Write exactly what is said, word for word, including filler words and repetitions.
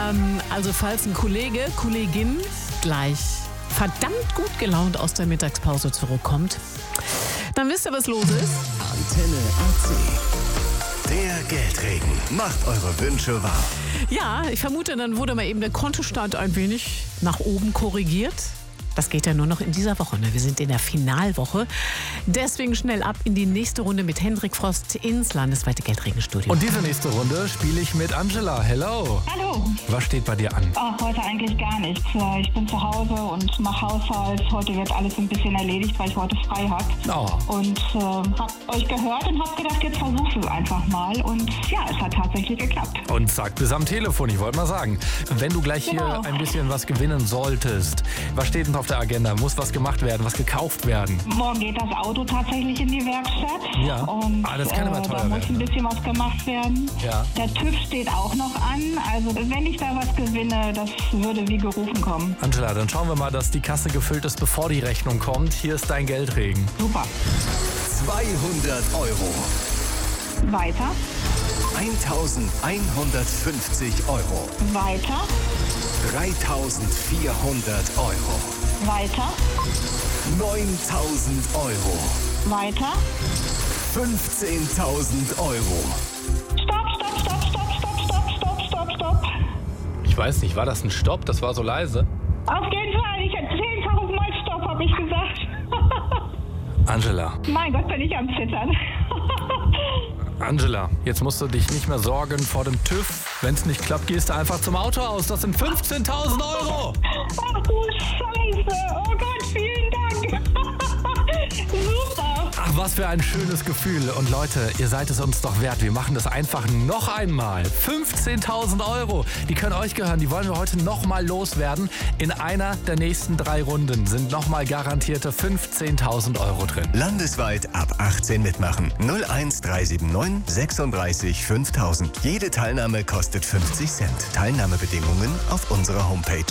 Ähm, also falls ein Kollege, Kollegin gleich verdammt gut gelaunt aus der Mittagspause zurückkommt, dann wisst ihr, was los ist. Antenne A C. Der Geldregen macht eure Wünsche wahr. Ja, ich vermute, dann wurde mal eben der Kontostand ein wenig nach oben korrigiert. Das geht ja nur noch in dieser Woche. Ne? Wir sind in der Finalwoche. Deswegen schnell ab in die nächste Runde mit Hendrik Frost ins landesweite Geldregenstudio. Und diese nächste Runde spiele ich mit Angela. Hello. Hallo. Was steht bei dir an? Oh, heute eigentlich gar nichts. Ich bin zu Hause und mache Haushalt. Heute wird alles ein bisschen erledigt, weil ich heute frei habe. Oh. Und äh, habe euch gehört und habe gedacht, jetzt versuchst du es einfach mal. Und ja, es hat tatsächlich geklappt. Und zack, bis am Telefon. Ich wollte mal sagen, wenn du gleich Genau. hier ein bisschen was gewinnen solltest, was steht denn auf der Agenda? Muss was gemacht werden, was gekauft werden? Morgen geht das Auto tatsächlich in die Werkstatt. Ja. Und Ah, das kann immer äh, teuer da muss werden, ein ne? bisschen was gemacht werden. Ja. Der TÜV steht auch noch an. Also wenn ich da was gewinne, das würde wie gerufen kommen. Angela, dann schauen wir mal, dass die Kasse gefüllt ist, bevor die Rechnung kommt. Hier ist dein Geldregen. Super. zweihundert Euro. Weiter. eintausendeinhundertfünfzig Euro. Weiter. dreitausendvierhundert Euro. Weiter. neuntausend Euro. Weiter. fünfzehntausend Euro. Stopp, stopp, stopp, stopp, stopp, stopp, stopp, stopp, stopp. Ich weiß nicht, war das ein Stopp? Das war so leise. Auf jeden Fall, ich hätte zehntausend Mal Stopp, habe ich gesagt. Angela, Mein Gott, bin ich am Zittern. Angela, jetzt musst du dich nicht mehr sorgen vor dem TÜV. Wenn es nicht klappt, gehst du einfach zum Autohaus. Das sind fünfzehntausend Euro. Ach du Scheiße. Oh Gott, vielen Dank. Super. Ach, was für ein schönes Gefühl. Und Leute, ihr seid es uns doch wert. Wir machen das einfach noch einmal. fünfzehntausend Euro, die können euch gehören. Die wollen wir heute nochmal loswerden. In einer der nächsten drei Runden sind nochmal garantierte fünfzehntausend Euro drin. Landesweit ab achtzehn mitmachen. null eins drei sieben neun sechsunddreißig fünftausend. Jede Teilnahme kostet fünfzig Cent. Teilnahmebedingungen auf unserer Homepage.